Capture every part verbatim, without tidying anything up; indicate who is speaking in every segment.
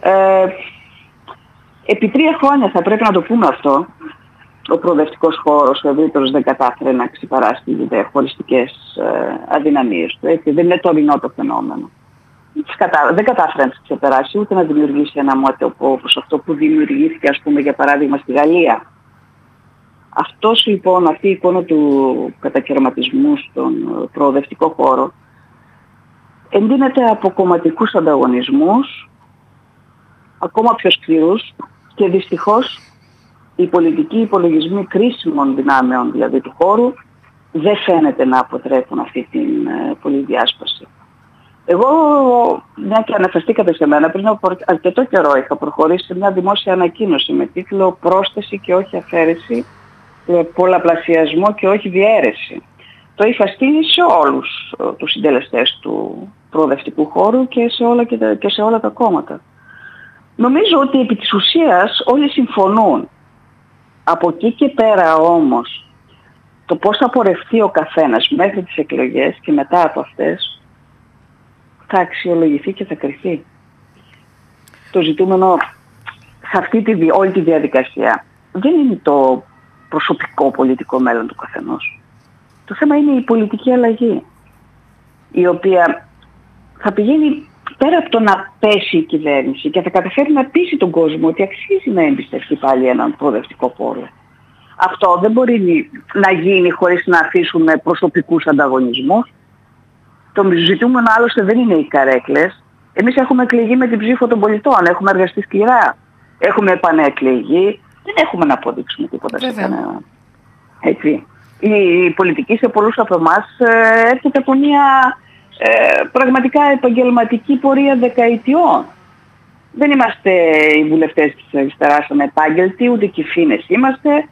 Speaker 1: Ε, επί τρία χρόνια θα πρέπει να το πούμε αυτό. Ο προοδευτικός χώρος, ο ευρύτερος, δεν κατάφερε να ξεπεράσει τις διαχωριστικές ε, αδυναμίες του. Έτσι. Δεν είναι τωρινό το φαινόμενο. Κατα... Δεν κατάφερε να τις ξεπεράσει, ούτε να δημιουργήσει ένα μέτωπο όπως αυτό που δημιουργήθηκε, ας πούμε, για παράδειγμα, στη Γαλλία. Αυτός λοιπόν, αυτή η εικόνα του κατακαιρματισμού στον προοδευτικό χώρο εντείνεται από κομματικούς ανταγωνισμούς, ακόμα πιο σκληρούς, και δυστυχώς οι πολιτικοί υπολογισμοί κρίσιμων δυνάμεων δηλαδή του χώρου δεν φαίνεται να αποτρέπουν αυτή την ε, πολυδιάσπαση. Εγώ, μια και αναφερθήκατε σε μένα, πριν από αρκετό καιρό είχα προχωρήσει σε μια δημόσια ανακοίνωση με τίτλο «Πρόσθεση και όχι αφαίρεση, πολλαπλασιασμό και όχι διαίρεση». Το είχα στείλει σε όλους ε, τους συντελεστές του προοδευτικού χώρου και σε όλα, και, και σε όλα τα κόμματα. Νομίζω ότι επί της ουσίας όλοι συμφωνούν. Από εκεί και πέρα όμως, το πώς θα πορευτεί ο καθένας μέχρι τις εκλογές και μετά από αυτές, θα αξιολογηθεί και θα κριθεί. Το ζητούμενο σε αυτή τη, όλη τη διαδικασία δεν είναι το προσωπικό πολιτικό μέλλον του καθενός. Το θέμα είναι η πολιτική αλλαγή, η οποία θα πηγαίνει πέρα από το να πέσει η κυβέρνηση και θα καταφέρει να πείσει τον κόσμο ότι αξίζει να εμπιστευτεί πάλι έναν προοδευτικό χώρο. Αυτό δεν μπορεί να γίνει χωρίς να αφήσουμε προσωπικούς ανταγωνισμούς. Το ζητούμενο άλλωστε δεν είναι οι καρέκλες. Εμείς έχουμε εκλεγεί με την ψήφο των πολιτών, έχουμε εργαστεί σκληρά, έχουμε επανεκλεγεί, δεν έχουμε να αποδείξουμε τίποτα σε κανέναν. Έτσι. Η πολιτική σε πολλούς από εμάς έρχεται από μια ε, πραγματικά επαγγελματική πορεία δεκαετιών. Δεν είμαστε οι βουλευτές της αριστεράς ανεπάγγελτοι, ούτε και οι φίνες είμαστε.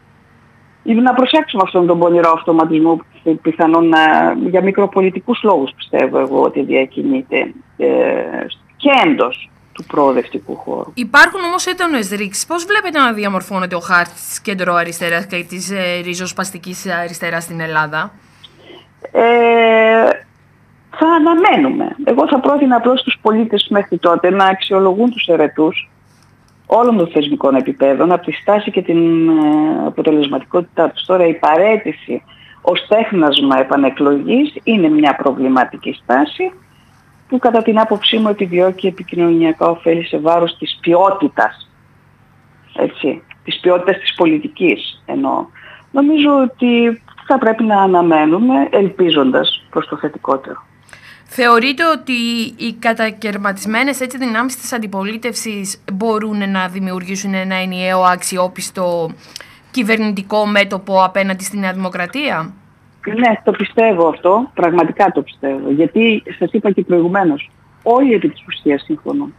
Speaker 1: Να προσέξουμε αυτόν τον πονηρό αυτοματισμό που πιθανόν να, για μικροπολιτικούς λόγους πιστεύω εγώ ότι διακινείται ε, και εντός του προοδευτικού χώρου.
Speaker 2: Υπάρχουν όμως έντονες ρήξεις. Πώς βλέπετε να διαμορφώνεται ο χάρτης της κεντροαριστεράς και της ε, ριζοσπαστικής αριστεράς στην Ελλάδα?
Speaker 1: Ε, θα αναμένουμε. Εγώ θα πρότεινα απλώς στους πολίτες μέχρι τότε να αξιολογούν τους αιρετούς όλων των θεσμικών επιπέδων από τη στάση και την αποτελεσματικότητά τους. Τώρα η παραίτηση ως τέχνασμα επανεκλογής είναι μια προβληματική στάση που κατά την άποψή μου επιδιώκει επικοινωνιακά ωφέλη σε βάρος της ποιότητας, έτσι, της ποιότητας της πολιτικής εννοώ. Νομίζω ότι θα πρέπει να αναμένουμε ελπίζοντας προς το θετικότερο.
Speaker 2: Θεωρείτε ότι οι κατακαιρματισμένες έτσι δυνάμεις της αντιπολίτευσης μπορούν να δημιουργήσουν ένα ενιαίο αξιόπιστο κυβερνητικό μέτωπο απέναντι στη Νέα Δημοκρατία?
Speaker 1: Ναι, το πιστεύω αυτό, πραγματικά το πιστεύω. Γιατί σας είπα και προηγουμένως, όλοι επί της ουσίας συμφωνούν.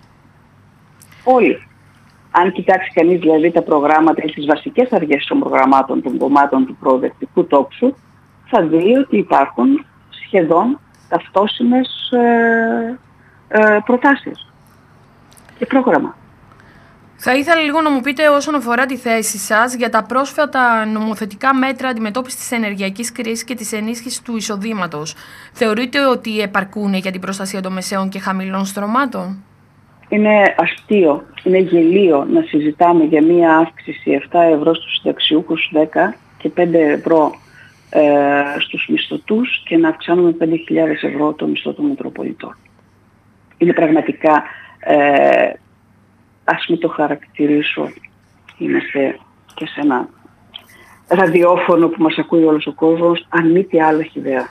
Speaker 1: Όλοι. Αν κοιτάξει κανείς δηλαδή τα προγράμματα ή τις βασικές αρχές των προγραμμάτων των κομμάτων του προοδευτικού τόξου, θα δει ότι υπάρχουν σχεδόν ταυτόσιμες ε, ε, προτάσεις και πρόγραμμα.
Speaker 2: Θα ήθελα λίγο να μου πείτε όσον αφορά τη θέση σας για τα πρόσφατα νομοθετικά μέτρα αντιμετώπισης της ενεργειακής κρίσης και της ενίσχυσης του εισοδήματος. Θεωρείτε ότι επαρκούν για την προστασία των μεσαίων και χαμηλών στρωμάτων?
Speaker 1: Είναι αστείο, είναι γελίο να συζητάμε για μία αύξηση επτά ευρώ στους συνταξιούχους, δέκα και πέντε ευρώ ε, στους μισθωτούς και να αυξάνουμε πέντε χιλιάδες ευρώ το μισθό των Μητροπολιτών. Είναι πραγματικά... Ε, ας μην το χαρακτηρίσω, είμαστε και σε ένα ραδιόφωνο που μας ακούει όλος ο κόσμος, αν μη τι άλλο χυδαία.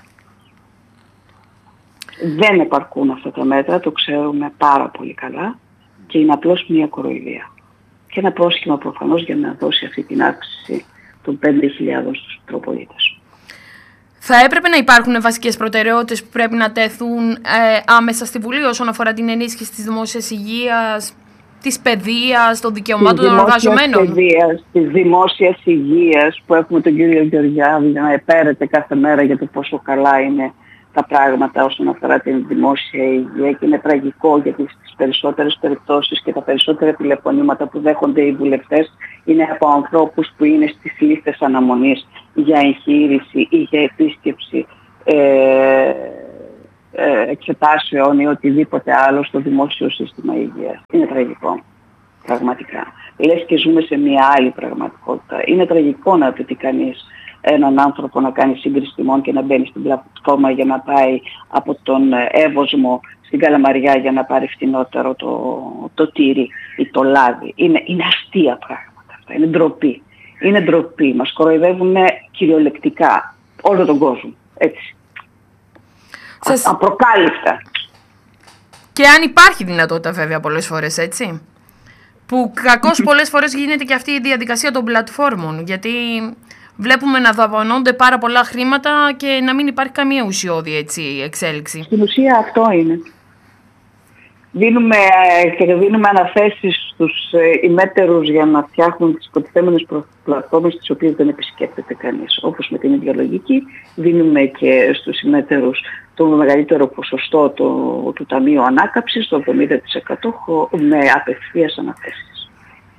Speaker 1: Δεν επαρκούν αυτά τα μέτρα, το ξέρουμε πάρα πολύ καλά και είναι απλώς μια κοροϊδία. Και ένα πρόσχημα προφανώς για να δώσει αυτή την αύξηση των πέντε χιλιάδες στους Μητροπολίτες.
Speaker 2: Θα έπρεπε να υπάρχουν βασικές προτεραιότητες που πρέπει να τεθούν ε, άμεσα στη Βουλή όσον αφορά την ενίσχυση της δημόσιας υγείας, της παιδείας, των δικαιωμάτων των εργαζομένων?
Speaker 1: Της παιδείας, της δημόσιας υγείας που έχουμε τον κύριο Γεωργιάδη για να επέρεται κάθε μέρα για το πόσο καλά είναι τα πράγματα όσον αφορά την δημόσια υγεία και είναι τραγικό γιατί στις περισσότερες περιπτώσεις και τα περισσότερα τηλεφωνήματα που δέχονται οι βουλευτές είναι από ανθρώπους που είναι στις λίστες αναμονής για εγχείρηση ή για επίσκεψη ε, ε, εξετάσεων ή οτιδήποτε άλλο στο δημόσιο σύστημα υγείας. Είναι τραγικό, πραγματικά. Λες και ζούμε σε μια άλλη πραγματικότητα. Είναι τραγικό να απαιτεί κανείς έναν άνθρωπο να κάνει σύγκριση τιμών και να μπαίνει στην πλατφόρμα για να πάει από τον Εύωσμο στην Καλαμαριά για να πάρει φτηνότερο το, το τύρι ή το λάδι. Είναι, είναι αστεία πράγματα αυτά. Είναι ντροπή. Είναι ντροπή. Μας κοροϊδεύουν κυριολεκτικά όλο τον κόσμο. Έτσι. Σας... Απροκάλυπτα.
Speaker 2: Και αν υπάρχει δυνατότητα βέβαια πολλές φορές, έτσι. Που κακώς πολλές φορές γίνεται και αυτή η διαδικασία των πλατφόρμων. Γιατί βλέπουμε να δαπανώνται πάρα πολλά χρήματα και να μην υπάρχει καμία ουσιώδη, έτσι, εξέλιξη.
Speaker 1: Στην ουσία αυτό είναι. Δίνουμε, και δίνουμε αναθέσεις στους ημέτερους για να φτιάχνουν τις υποτιθέμενες πλατφόρμες τις οποίες δεν επισκέπτεται κανείς. Όπως με την ίδια λογική δίνουμε και στους ημέτερους το μεγαλύτερο ποσοστό το, του Ταμείου Ανάκαμψης, το εβδομήντα τοις εκατό με απευθείας αναθέσεις.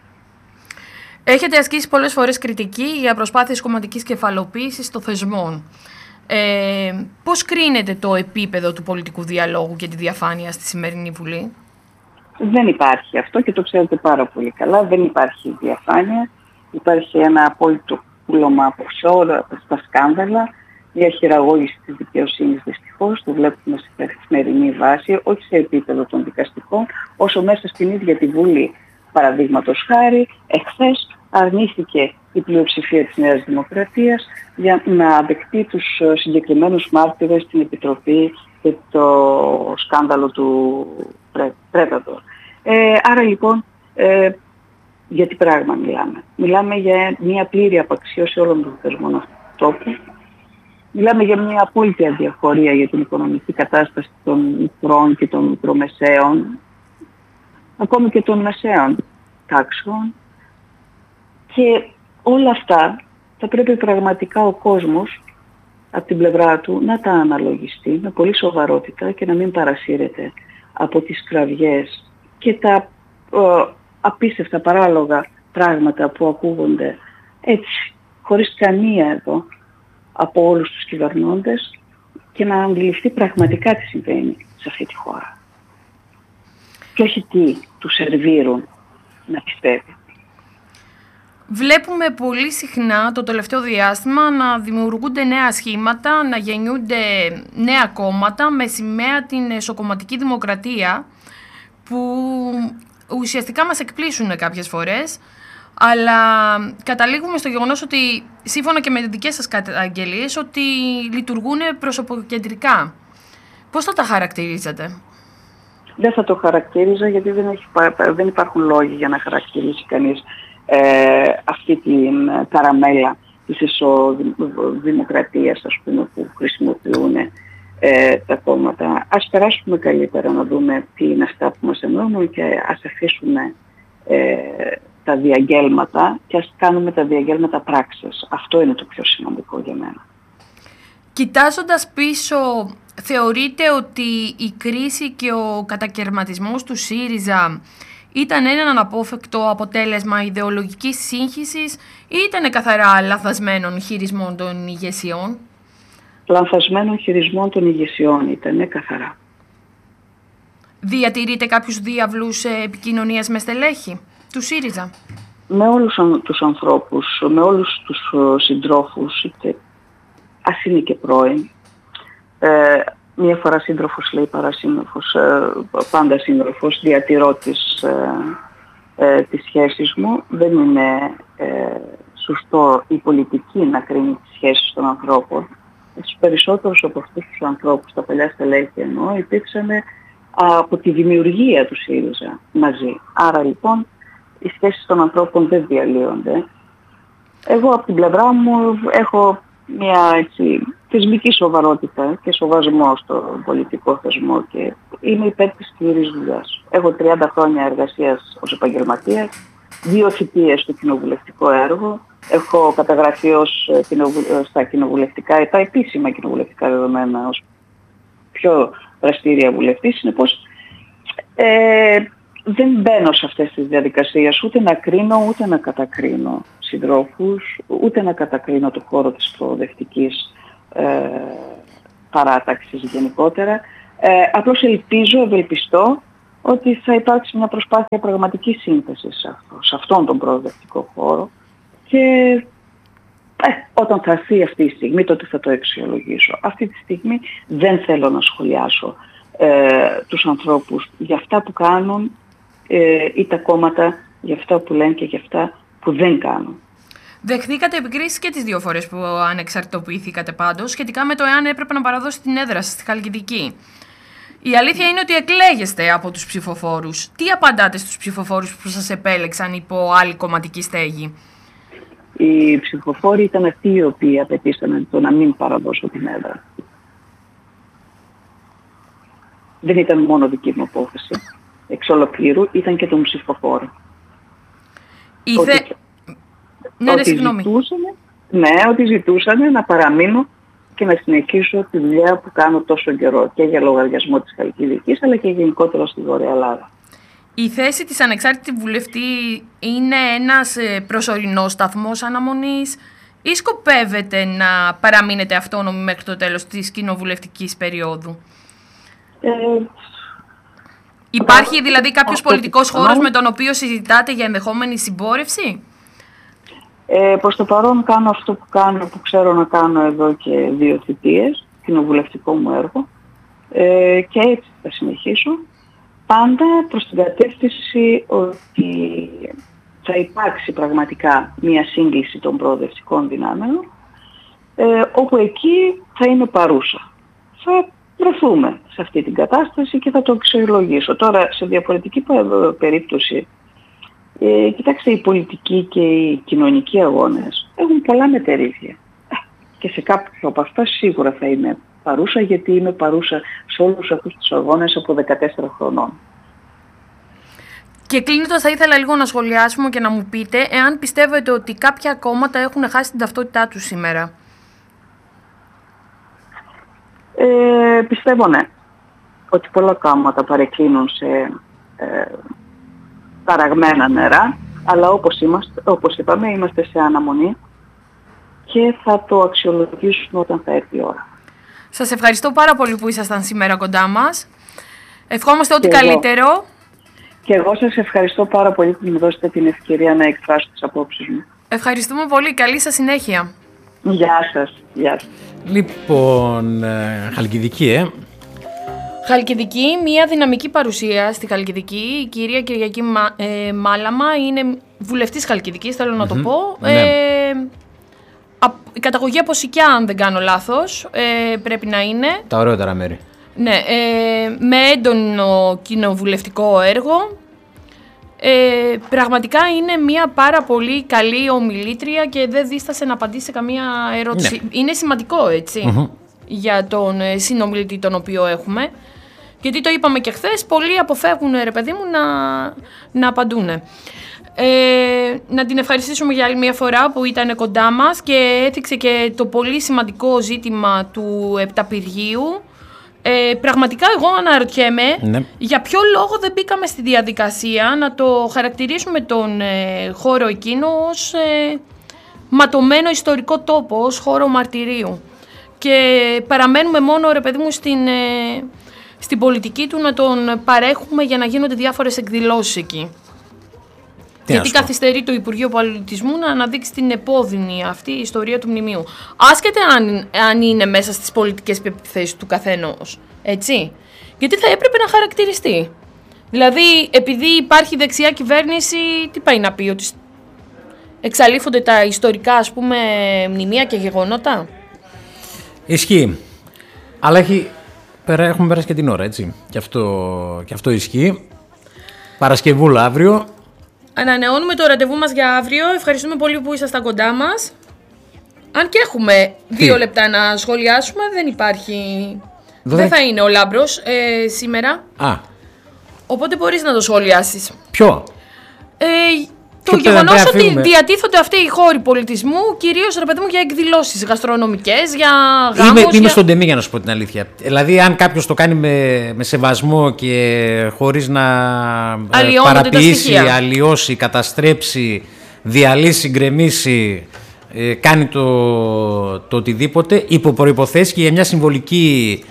Speaker 2: Έχετε ασκήσει πολλές φορές κριτική για προσπάθειες κομματικής κεφαλοποίησης των θεσμών. Ε, πώς κρίνετε το επίπεδο του πολιτικού διαλόγου και τη διαφάνεια στη σημερινή Βουλή?
Speaker 1: Δεν υπάρχει αυτό και το ξέρετε πάρα πολύ καλά. Δεν υπάρχει διαφάνεια. Υπάρχει ένα απόλυτο πούλωμα σε όλα τα σκάνδαλα. Μια χειραγώγηση της δικαιοσύνης δυστυχώς. Το βλέπουμε σε καθημερινή βάση, όχι σε επίπεδο των δικαστικών, όσο μέσα στην ίδια τη Βουλή. Παραδείγματος χάρη, εχθές αρνήθηκε η πλειοψηφία της Νέας Δημοκρατίας για να αδεχτεί τους συγκεκριμένους μάρτυρες στην Επιτροπή και το σκάνδαλο του Πρέτατορ. Ε, άρα λοιπόν, ε, για τι πράγμα μιλάμε? Μιλάμε για μια πλήρη απαξίωση όλων των θεσμών αυτού του τόπου. Μιλάμε για μια απόλυτη αδιαφορία για την οικονομική κατάσταση των μικρών και των μικρομεσαίων, ακόμη και των μεσαίων τάξεων. Και όλα αυτά θα πρέπει πραγματικά ο κόσμος από την πλευρά του να τα αναλογιστεί με πολύ σοβαρότητα και να μην παρασύρεται από τις κραυγές και τα ε, απίστευτα παράλογα πράγματα που ακούγονται έτσι, χωρίς καμία εδώ από όλους τους κυβερνώντες, και να αντιληφθεί πραγματικά τι συμβαίνει σε αυτή τη χώρα. Και όχι τι τους σερβίρουν να πιστεύει.
Speaker 2: Βλέπουμε πολύ συχνά το τελευταίο διάστημα να δημιουργούνται νέα σχήματα, να γεννιούνται νέα κόμματα με σημαία την εσωκομματική δημοκρατία, που ουσιαστικά μας εκπλήσουν κάποιες φορές, αλλά καταλήγουμε στο γεγονός ότι, σύμφωνα και με τις δικές σας καταγγελίες, ότι λειτουργούν προσωποκεντρικά. Πώς θα τα χαρακτηρίζετε?
Speaker 1: Δεν θα το χαρακτήριζα, γιατί δεν, έχει, δεν υπάρχουν λόγοι για να χαρακτηρίσει κανείς ε, αυτή την καραμέλα της εσωδημοκρατίας, ας πούμε, που χρησιμοποιούν ε, τα κόμματα. Ας περάσουμε καλύτερα να δούμε τι είναι αυτά που μας ενώνουν και ας αφήσουμε ε, τα διαγγέλματα και ας κάνουμε τα διαγγέλματα πράξεις. Αυτό είναι το πιο σημαντικό για μένα.
Speaker 2: Κοιτάζοντας πίσω, θεωρείτε ότι η κρίση και ο κατακερματισμός του ΣΥΡΙΖΑ ήταν ένα αναπόφευκτο αποτέλεσμα ιδεολογικής σύγχυσης ή ήταν καθαρά λανθασμένων χειρισμών των ηγεσιών?
Speaker 1: Λανθασμένων χειρισμών των ηγεσιών ήταν καθαρά.
Speaker 2: Διατηρείτε κάποιους διάβλους επικοινωνίας με στελέχη του ΣΥΡΙΖΑ?
Speaker 1: Με όλους τους ανθρώπους, με όλους τους συντρόφους, είτε ας είναι και πρώην. Ε, μία φορά σύντροφος λέει παρά σύντροφος, ε, πάντα σύντροφος, διατηρώ τις, ε, ε, τις σχέσεις μου. Δεν είναι ε, σωστό η πολιτική να κρίνει τις σχέσεις των ανθρώπων. Στους περισσότερους από αυτούς τους ανθρώπους, τα παλιά στελέχη εννοώ, υπήρξαν από τη δημιουργία του ΣΥΡΙΖΑ μαζί. Άρα λοιπόν οι σχέσεις των ανθρώπων δεν διαλύονται. Εγώ από την πλευρά μου έχω μια έτσι, θεσμική σοβαρότητα και σοβασμό στο πολιτικό θεσμό και είμαι υπέρ της σκληρής δουλειάς. Έχω τριάντα χρόνια εργασίας ως επαγγελματίας, δύο θητείες στο κοινοβουλευτικό έργο, έχω καταγραφεί ως, στα κοινοβουλευτικά, τα επίσημα κοινοβουλευτικά δεδομένα ως πιο δραστήρια βουλευτής. Συνεπώς ε, δεν μπαίνω σε αυτές τις διαδικασίες ούτε να κρίνω ούτε να κατακρίνω συντρόφους, ούτε να κατακρίνω το χώρο της προοδευτικής ε, παράταξης γενικότερα. Ε, απλώς ελπίζω, ευελπιστώ, ότι θα υπάρξει μια προσπάθεια πραγματικής σύνθεσης σε, αυτό, σε αυτόν τον προοδευτικό χώρο και ε, όταν θα έρθει αυτή η στιγμή τότε θα το αξιολογήσω. Αυτή τη στιγμή δεν θέλω να σχολιάσω ε, τους ανθρώπους για αυτά που κάνουν ε, ή τα κόμματα για αυτά που λένε και για αυτά που δεν κάνουν.
Speaker 2: Δεχθήκατε επικρίσεις και τις δύο φορές που ανεξαρτητοποιηθήκατε πάντως σχετικά με το εάν έπρεπε να παραδώσει την έδρα σας στη Χαλκιδική. Η αλήθεια είναι ότι εκλέγεστε από τους ψηφοφόρους. Τι απαντάτε στους ψηφοφόρους που σας επέλεξαν υπό άλλη κομματική στέγη?
Speaker 1: Οι ψηφοφόροι ήταν αυτοί οι οποίοι απαιτήσαν το να μην παραδώσω την έδρα. Δεν ήταν μόνο δική μου απόφαση. Εξ ολοκλήρου ήταν και των ψηφοφόρων.
Speaker 2: Ήθε...
Speaker 1: Ότι...
Speaker 2: Ναι, ναι, συγγνώμη.
Speaker 1: Ζητούσανε, ναι, ότι ζητούσαν να παραμείνω και να συνεχίσω τη δουλειά που κάνω τόσο καιρό και για λογαριασμό της Χαλκιδικής αλλά και γενικότερα στη Βόρεια Ελλάδα.
Speaker 2: Η θέση της ανεξάρτητη βουλευτή είναι ένας προσωρινός σταθμός αναμονής ή σκοπεύετε να παραμείνετε αυτόνομοι μέχρι το τέλος της κοινοβουλευτικής περίοδου? Ε, Υπάρχει δηλαδή κάποιος πολιτικός χώρος με τον οποίο συζητάτε για ενδεχόμενη συμπόρευση?
Speaker 1: Ε, προς το παρόν κάνω αυτό που κάνω, που ξέρω να κάνω εδώ και δύο θητείες, κοινοβουλευτικό μου έργο, ε, και έτσι θα συνεχίσω, πάντα προς την κατεύθυνση ότι θα υπάρξει πραγματικά μια σύγκληση των προοδευτικών δυνάμεων, ε, όπου εκεί θα είμαι παρούσα. Θα βρεθούμε σε αυτή την κατάσταση και θα το αξιολογήσω. Τώρα, σε διαφορετική περίπτωση, Ε, κοιτάξτε, οι πολιτικοί και οι κοινωνικοί αγώνες έχουν πολλά μετερίδια. Και σε κάποιο από αυτά σίγουρα θα είμαι παρούσα, γιατί είμαι παρούσα σε όλους αυτούς τους αγώνες από δεκατέσσερα χρονών.
Speaker 2: Και κλείνοντας, θα ήθελα λίγο να σχολιάσουμε και να μου πείτε εάν πιστεύετε ότι κάποια κόμματα έχουν χάσει την ταυτότητά τους σήμερα.
Speaker 1: Ε, πιστεύω ναι. Ότι πολλά κόμματα παρεκκλίνουν σε... Ε, παραγμένα νερά, αλλά όπως, είμαστε, όπως είπαμε είμαστε σε αναμονή και θα το αξιολογήσουμε όταν θα έρθει η ώρα.
Speaker 2: Σας ευχαριστώ πάρα πολύ που ήσασταν σήμερα κοντά μας. Ευχόμαστε ό,τι
Speaker 1: και
Speaker 2: καλύτερο.
Speaker 1: Εγώ. Και εγώ σας ευχαριστώ πάρα πολύ που μου δώσετε την ευκαιρία να εκφράσω τις απόψεις μου.
Speaker 2: Ευχαριστούμε πολύ. Καλή σας συνέχεια.
Speaker 1: Γεια σας. Γεια σας.
Speaker 3: Λοιπόν, Χαλκιδική, ε.
Speaker 2: Χαλκιδική, μια δυναμική παρουσία στη Χαλκιδική. Η κυρία Κυριακή Μα, ε, Μάλαμα είναι βουλευτής Χαλκιδικής, θέλω να mm-hmm. το πω.
Speaker 3: Ναι.
Speaker 2: Ε, α, η καταγωγή από Σικιά, αν δεν κάνω λάθος, ε, πρέπει να είναι.
Speaker 3: Τα ωραιότερα μέρη.
Speaker 2: Ναι, ε, με έντονο κοινοβουλευτικό έργο. Ε, πραγματικά είναι μια πάρα πολύ καλή ομιλήτρια και δεν δίστασε να απαντήσει σε καμία ερώτηση. Ναι. Είναι σημαντικό, έτσι, mm-hmm. για τον συνομιλητή τον οποίο έχουμε. Γιατί το είπαμε και χθες, πολλοί αποφεύγουν, ρε παιδί μου, να, να απαντούν. Ε, να την ευχαριστήσουμε για άλλη μια φορά που ήταν κοντά μας και έθιξε και το πολύ σημαντικό ζήτημα του επταπηργείου. Ε, πραγματικά εγώ αναρωτιέμαι
Speaker 3: ναι.
Speaker 2: για ποιο λόγο δεν μπήκαμε στη διαδικασία να το χαρακτηρίσουμε τον ε, χώρο εκείνο ως ε, ματωμένο ιστορικό τόπο, ως χώρο μαρτυρίου. Και παραμένουμε μόνο, ρε παιδί μου, στην, ε, στην πολιτική του να τον παρέχουμε για να γίνονται διάφορες εκδηλώσεις εκεί. Τι Γιατί καθυστερεί το Υπουργείο Πολιτισμού να αναδείξει την επώδυνη αυτή η ιστορία του μνημείου. Άσχετα αν, αν είναι μέσα στις πολιτικές πεπιθέσεις του καθενός. Έτσι. Γιατί θα έπρεπε να χαρακτηριστεί. Δηλαδή, επειδή υπάρχει δεξιά κυβέρνηση, τι πάει να πει, ότι εξαλείφονται τα ιστορικά, ας πούμε, μνημεία και γεγονότα.
Speaker 3: Ισχύει. Αλλά έχει, έχουμε περάσει και την ώρα, έτσι. Και αυτό, και αυτό ισχύει. Παρασκευούλα αύριο.
Speaker 2: Ανανεώνουμε το ραντεβού μας για αύριο. Ευχαριστούμε πολύ που ήσασταν κοντά μας. Αν και έχουμε δύο Τι? λεπτά να σχολιάσουμε, δεν υπάρχει... Δε... Δεν θα είναι ο Λάμπρος ε, σήμερα.
Speaker 3: Α.
Speaker 2: Οπότε μπορείς να το σχολιάσεις.
Speaker 3: Ποιο?
Speaker 2: Ε, το γεγονός ότι διατίθονται αυτοί οι χώροι πολιτισμού, κυρίως, ρε παιδί μου, για εκδηλώσεις γαστρονομικές, για γάμους.
Speaker 3: Είμαι,
Speaker 2: για...
Speaker 3: είμαι στον τεμή, για να σου πω την αλήθεια. Δηλαδή, αν κάποιος το κάνει με, με σεβασμό και χωρίς να παραποιήσει, αλλοιώσει, καταστρέψει, διαλύσει, γκρεμίσει, ε, κάνει το, το οτιδήποτε, υπό προϋποθέσεις και για μια συμβολική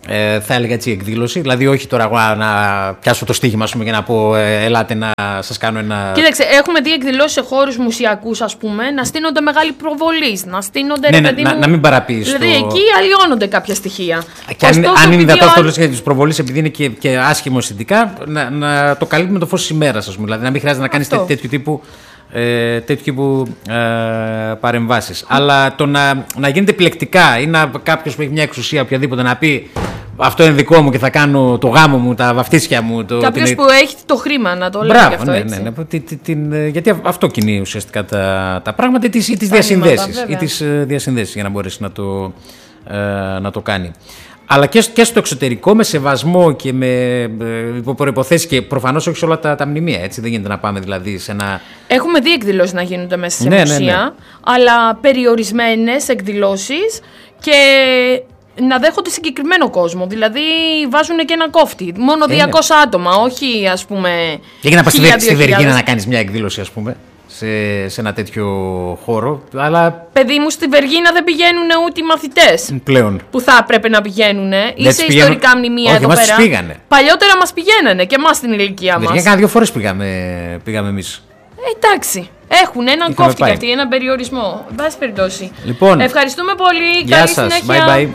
Speaker 3: Ε, θα έλεγα έτσι εκδήλωση. Δηλαδή, όχι τώρα εγώ να πιάσω το στοίχημα ας πούμε, και να πω ε, ελάτε να σας κάνω ένα.
Speaker 2: Κοίταξε, έχουμε δει εκδηλώσεις σε χώρους μουσιακούς, ας πούμε, να στείνονται μεγάλη προβολή. Να στείνονται.
Speaker 3: Ναι,
Speaker 2: ρε,
Speaker 3: ναι,
Speaker 2: παιδί
Speaker 3: να,
Speaker 2: μου,
Speaker 3: να μην παραποιείς.
Speaker 2: Δηλαδή,
Speaker 3: το...
Speaker 2: εκεί αλλοιώνονται κάποια στοιχεία.
Speaker 3: Και αν,
Speaker 2: Ωστόσο,
Speaker 3: αν είναι δυνατόν αυτό
Speaker 2: άλλο...
Speaker 3: για τις προβολές, επειδή είναι και, και άσχημο αισθητικά, να, να το καλύπτει με το φως της ημέρας, ας πούμε. Δηλαδή, να μην χρειάζεται να κάνεις τέ, τέτοιου τύπου. Ε, τέτοιου τύπου ε, παρεμβάσεις. Mm. Αλλά το να, να γίνεται επιλεκτικά ή να κάποιος που έχει μια εξουσία οποιαδήποτε να πει αυτό είναι δικό μου και θα κάνω το γάμο μου, τα βαφτίσια μου. Το,
Speaker 2: κάποιος την... που έχει το χρήμα να το λέει.
Speaker 3: Μπράβο,
Speaker 2: αυτό,
Speaker 3: ναι,
Speaker 2: έτσι.
Speaker 3: ναι, ναι, την, την, την, γιατί αυτό κινεί ουσιαστικά τα, τα πράγματα ή τις, ή τις διασυνδέσεις. Ή τις διασυνδέσεις για να μπορέσει να το, ε, να το κάνει. Αλλά και, και στο εξωτερικό με σεβασμό και με ε, προϋποθέσεις και προφανώς όχι σε όλα τα, τα μνημεία. Έτσι δεν γίνεται να πάμε δηλαδή σε ένα.
Speaker 2: Έχουμε δει εκδηλώσεις να γίνονται μέσα σε
Speaker 3: ναι,
Speaker 2: μουσεία, ναι, ναι. αλλά περιορισμένες εκδηλώσεις και να δέχονται συγκεκριμένο κόσμο. Δηλαδή βάζουν και ένα κόφτη. Μόνο διακόσια ε, ναι. άτομα, όχι ας πούμε.
Speaker 3: Για να πας στη Βεργίνα να κάνεις μια εκδήλωση, ας πούμε. Σε, σε ένα τέτοιο χώρο. Αλλά...
Speaker 2: Παιδί μου, στη Βεργίνα δεν πηγαίνουν ούτε οι μαθητές.
Speaker 3: Πλέον.
Speaker 2: Που θα έπρεπε να πηγαίνουν. Ή σε
Speaker 3: πηγαίνουν...
Speaker 2: ιστορικά μνημεία
Speaker 3: όχι,
Speaker 2: εδώ
Speaker 3: μας
Speaker 2: πέρα.
Speaker 3: Πήγανε.
Speaker 2: Παλιότερα μας πηγαίνανε και εμάς στην ηλικία μας.
Speaker 3: Κάνα δύο φορές πήγαμε, πήγαμε εμείς.
Speaker 2: Ε, εντάξει. Έχουν έναν κόφτη και αυτοί, έναν περιορισμό. Εν πάση περιπτώσει.
Speaker 3: Λοιπόν,
Speaker 2: ευχαριστούμε πολύ.
Speaker 3: Γεια
Speaker 2: Καλή
Speaker 3: σας.
Speaker 2: συνέχεια.
Speaker 3: Bye bye.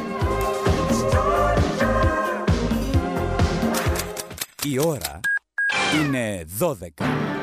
Speaker 4: Η ώρα είναι δώδεκα.